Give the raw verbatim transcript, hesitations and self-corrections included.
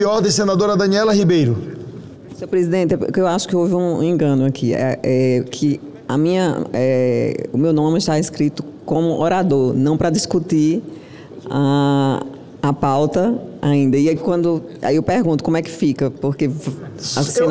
De ordem, senadora Daniela Ribeiro. Senhor presidente, eu acho que houve um engano aqui. É, é, que a minha, é, o meu nome está escrito como orador, não para discutir a, a pauta ainda. E aí, quando, aí eu pergunto como é que fica, porque a